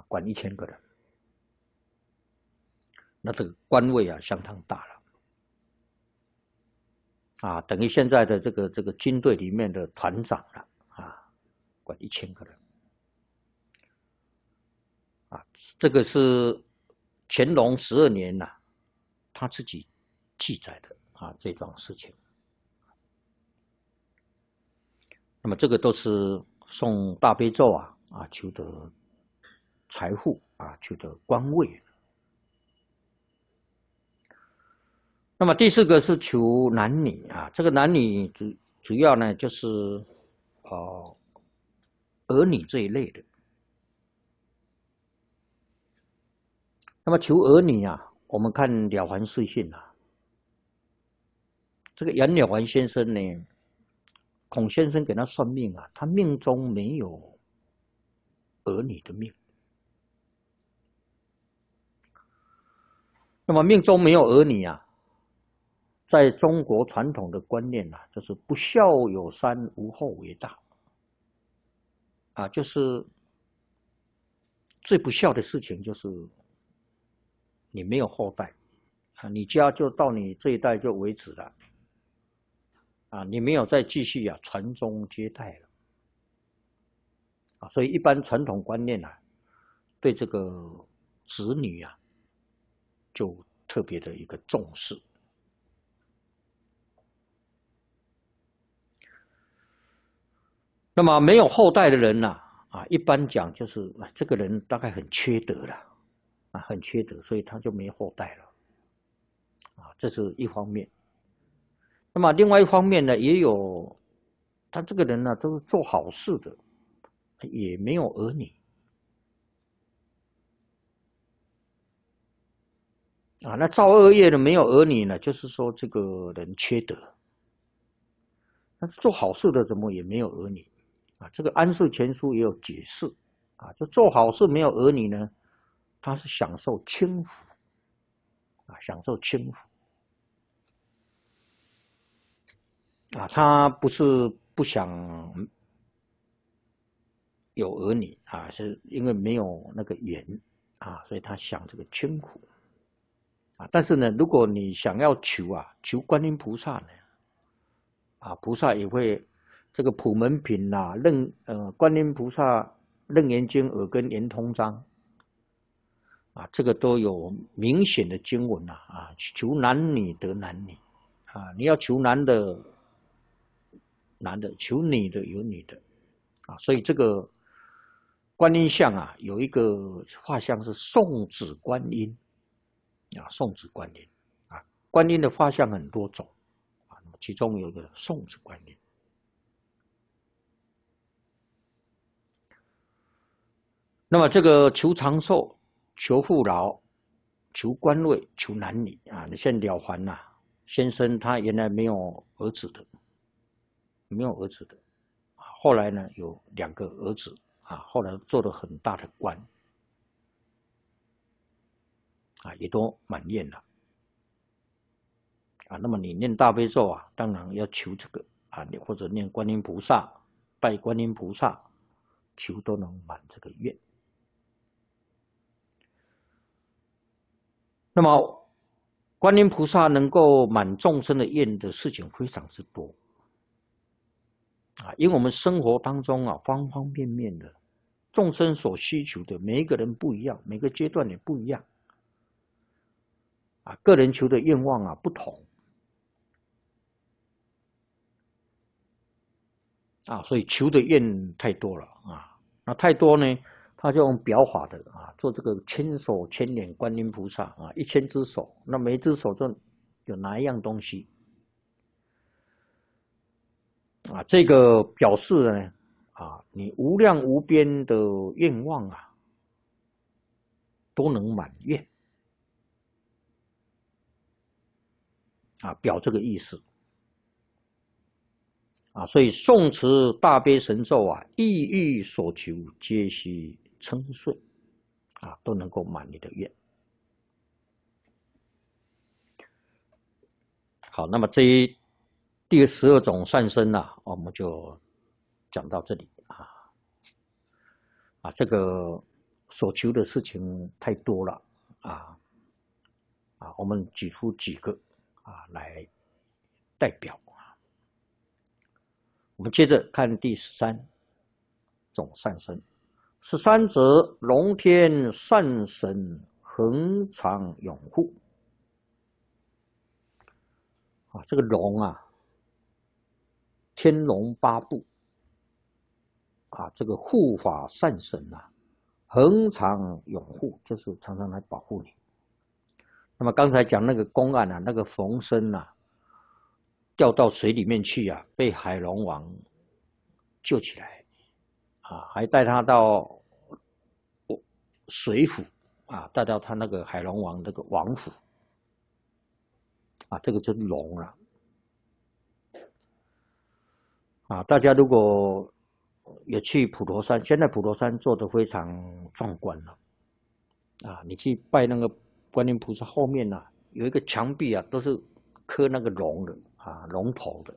管1000个人，那这个官位啊相当大了。等于现在的这个军队里面的团长了管1000个人这个是乾隆12年他自己记载的这桩事情。那么这个都是诵大悲咒求得财富求得官位。那么第4个是求男女这个男女主要呢就是儿女这一类的。那么求儿女我们看《了凡四训》这个杨了凡先生呢，孔先生给他算命他命中没有儿女的命。那么命中没有儿女在中国传统的观念就是不孝有三，无后为大就是最不孝的事情就是你没有后代你家就到你这一代就为止了你没有再继续传宗接代了所以一般传统观念对这个子女就特别的一个重视。那么没有后代的人一般讲就是这个人大概很缺德了很缺德，所以他就没后代了这是一方面。那么另外一方面呢，也有他这个人都是做好事的，也没有儿女那造恶业的没有儿女呢，就是说这个人缺德。但是做好事的怎么也没有儿女这个《安世全书》也有解释就做好事没有儿女呢，他是享受轻福享受轻福他不是不想有儿女是因为没有那个缘所以他享这个轻苦但是呢，如果你想要求观音菩萨呢菩萨也会这个普门品观音菩萨楞严经耳根圆通章这个都有明显的经文求男女得男女你要求男的男的，求女的有女的所以这个观音像有一个画像是送子观音送子观音观音的画像很多种其中有一个送子观音。那么这个求长寿、求富饶、求官位、求男女你像了凡先生他原来没有儿子的，后来呢有2个儿子后来做了很大的官也都满愿了那么你念大悲咒当然要求这个你或者念观音菩萨，拜观音菩萨，求都能满这个愿。那么观音菩萨能够满众生的愿的事情非常之多因为我们生活当中方方面面的众生所需求的每一个人不一样，每个阶段也不一样个人求的愿望不同所以求的愿太多了那太多呢，他就用表法的做这个千手千眼观音菩萨1000只手，那每一只手就有哪一样东西这个表示呢你无量无边的愿望都能满愿表这个意思所以诵持大悲神咒意欲所求皆悉称遂都能够满你的愿。好，那么第12种善身我们就讲到这里这个所求的事情太多了我们举出几个来代表我们接着看第13种善生。13者，龙天善神，恒常永护。这个龙天龙八部这个护法善神恒常永护，就是常常来保护你。那么刚才讲那个公案那个冯生掉到水里面去被海龙王救起来还带他到水府带到他那个海龙王那个王府这个就是龙了大家如果有去普陀山，现在普陀山做得非常壮观了你去拜那个观音菩萨后面有一个墙壁都是刻那个龙的龙头的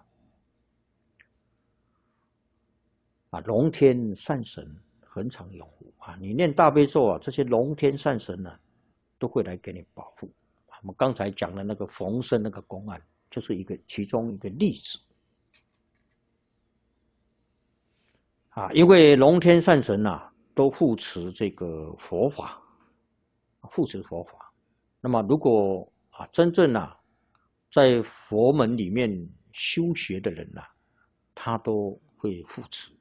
龙天善神恒常永护你念大悲咒这些龙天善神都会来给你保护。我们刚才讲的那个冯生那个公案，就是其中一个例子因为龙天善神都护持这个佛法，护持佛法。那么如果真正在佛门里面修学的人他都会护持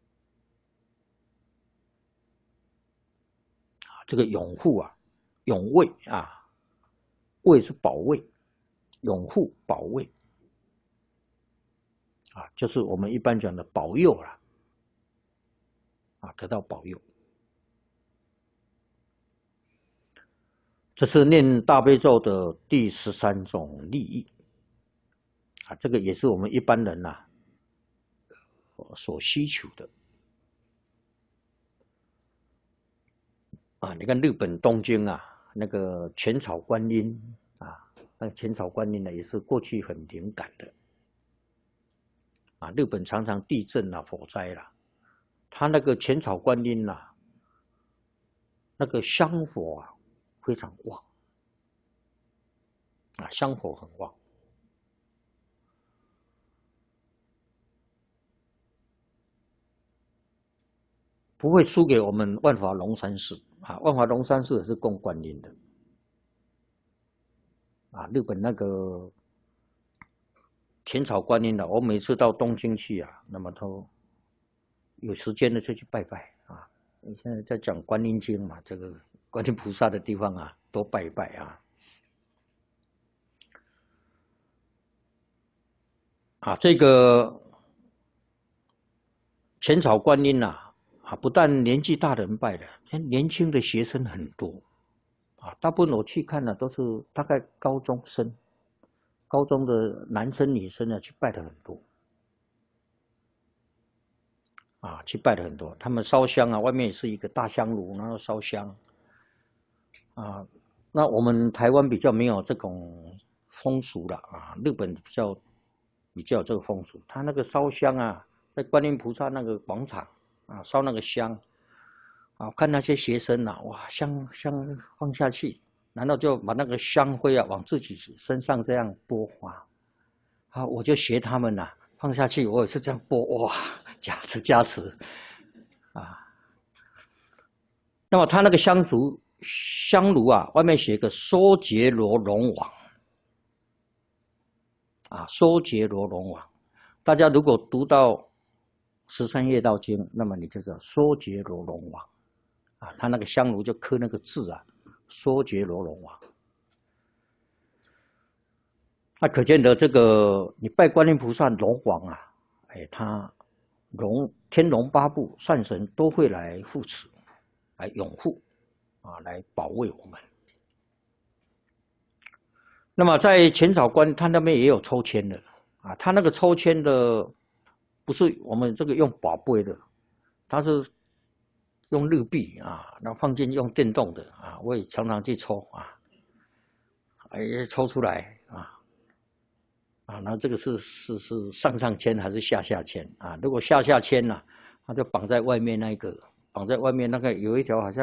这个永护永卫卫是保卫，永护保卫就是我们一般讲的保佑得到保佑。这是念大悲咒的第13种利益这个也是我们一般人所需求的你看日本东京那个浅草观音那个浅草观音也是过去很灵感的日本常常地震火灾它那个浅草观音那个香火非常旺香火很旺。不会输给我们万华龙山寺万华龙山寺也是供观音的日本那个浅草观音我每次到东京去那么都有时间的就去拜拜你现在在讲观音经嘛，这个观音菩萨的地方多拜一拜这个浅草观音不但年纪大的人拜的，年轻的学生很多大部分我去看都是大概高中生，高中的男生女生去拜的很多去拜的很多。他们烧香外面也是一个大香炉，然后烧香那我们台湾比较没有这种风俗了日本比较有这个风俗。他那个烧香在观音菩萨那个广场烧那个香看那些学生哇，香放下去，然后就把那个香灰往自己身上这样拨我就学他们放下去，我也是这样拨哇，加持那么他那个香炉外面写个娑竭罗龙王娑竭罗龙王。大家如果读到13夜道经，那么你就知道娑竭罗龙王他那个香炉就刻那个字娑竭罗龙王。那可见的这个你拜观音菩萨龙王他天龙八部善神都会来护持，来拥护来保卫我们。那么在浅草观，他那边也有抽签的他那个抽签的不是我们这个用宝贝的，他是用日币然后放进用电动的我也常常去抽抽出来然后这个是上签还是下签如果下签他就绑在外面那个有一条好像